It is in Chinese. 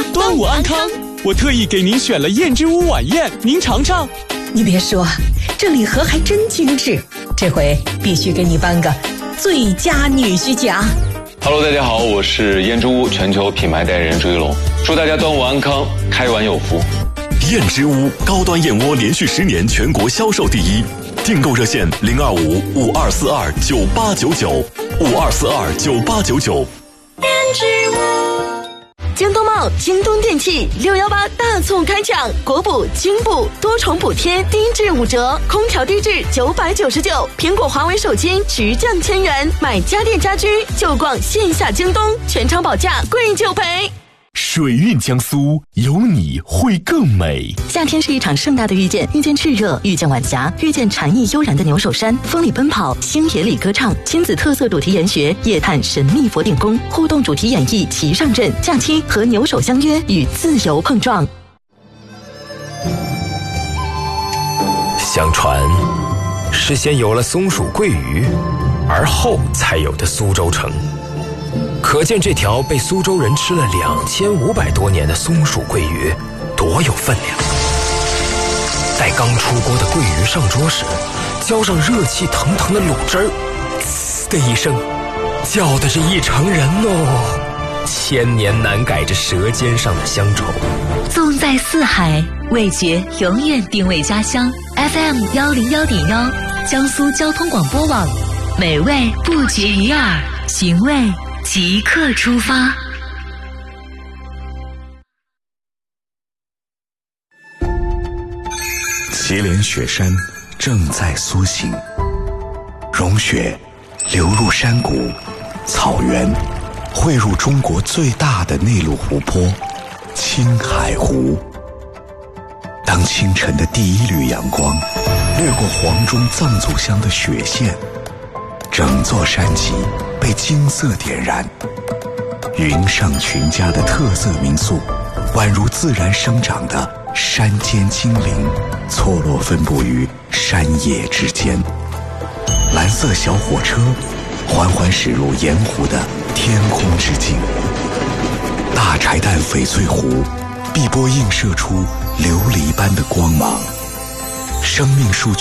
端午安康，我特意给您选了燕之屋晚宴，您尝尝。 你别说，这礼盒还真精致，这回必须给你颁个最佳女婿奖。 Hello， 大家好，我是燕之屋全球品牌代言人朱一龙，祝大家端午安康，开碗有福。 燕之屋高端燕窝连续10年全国销售第一，订购热线025-5242-9899，5242-9899。 燕之屋。京东茂、京东电器618大促开抢，国补、军补多重补贴，低至5折，空调低至999，苹果、华为手机直降1000元，买家电家居就逛线下京东，全场保价，贵就赔。 水韵江苏，有你会更美。 夏天是一场盛大的遇见，遇见炽热，遇见晚霞，遇见禅意悠然的牛首山，风里奔跑，星野里歌唱，亲子特色主题研学，夜探神秘佛顶宫，互动主题演绎齐上阵，假期和牛首相约，与自由碰撞。 相传是先有了松鼠桂鱼，而后才有的苏州城。可见这条被苏州人吃了2500多年的松鼠桂鱼多有分量。待刚出锅的桂鱼上桌时，浇上热气腾腾的卤汁儿，呲的一声，叫的是一城人哦，千年难改这舌尖上的乡愁。 纵在四海，味觉永远定位家乡。FM 101.1，江苏交通广播网，美味不绝于耳，寻味即刻出发。 祁连雪山正在苏醒，融雪流入山谷、草原，汇入中国最大的内陆湖泊青海湖。当清晨的第一缕阳光掠过黄钟藏族乡的雪线，整座山脊被金色点燃，云上群家的特色民宿宛如自然生长的山间精灵，错落分布于山野之间。蓝色小火车缓缓驶入盐湖的天空之境，大柴旦翡翠湖碧波映射出琉璃般的光芒。生命数据